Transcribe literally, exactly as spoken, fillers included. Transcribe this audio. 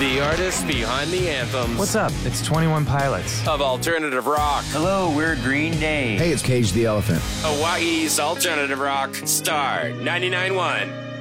The artists behind the anthems. What's up? It's twenty-one Pilots. Of alternative rock. Hello, we're Green Day. Hey, it's Cage the Elephant. Hawaii's alternative rock. Star ninety-nine point one.